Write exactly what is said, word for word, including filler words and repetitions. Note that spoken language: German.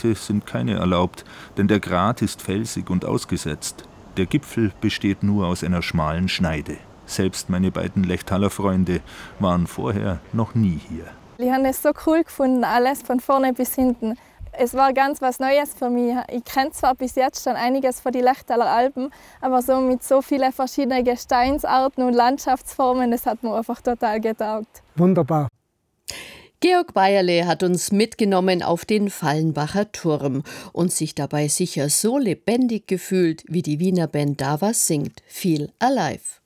Ausflugspunkte sind keine erlaubt, denn der Grat ist felsig und ausgesetzt. Der Gipfel besteht nur aus einer schmalen Schneide. Selbst meine beiden Lechtaler Freunde waren vorher noch nie hier. Ich habe es so cool gefunden, alles von vorne bis hinten. Es war ganz was Neues für mich. Ich kenne zwar bis jetzt schon einiges von den Lechtaler Alpen, aber so mit so vielen verschiedenen Gesteinsarten und Landschaftsformen, das hat mir einfach total getaugt. Wunderbar. Georg Bayerle hat uns mitgenommen auf den Fallenbacher Turm und sich dabei sicher so lebendig gefühlt, wie die Wiener Band Da Was singt. Feel Alive.